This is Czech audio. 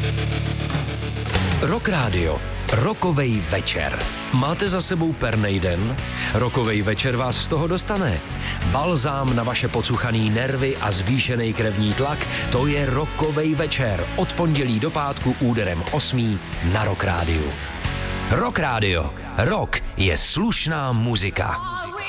Rock Radio. Rokovej večer. Máte za sebou pernej den? Rokovej večer vás z toho dostane. Balzám na vaše pocuchaný nervy a zvýšený krevní tlak, to je Rokovej večer. Od pondělí do pátku úderem 8 na Rock Radio. Rock Radio. Rock je slušná muzika.